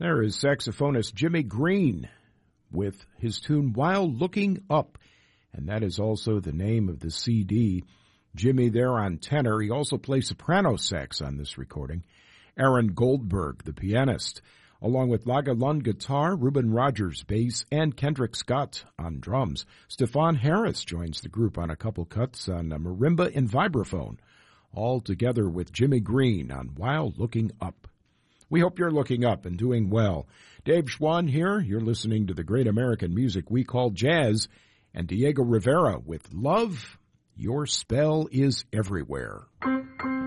There is saxophonist Jimmy Green with his tune While Looking Up, and that is also the name of the CD. Jimmy there on tenor. He also plays soprano sax on this recording. Aaron Goldberg, the pianist, along with Laga Lund guitar, Reuben Rogers bass, and Kendrick Scott on drums. Stefan Harris joins the group on a couple cuts on a marimba and vibraphone, all together with Jimmy Green on While Looking Up. We hope you're looking up and doing well. Dave Schwann here. You're listening to the great American music we call jazz, and Diego Rivera with Love, Your Spell is Everywhere.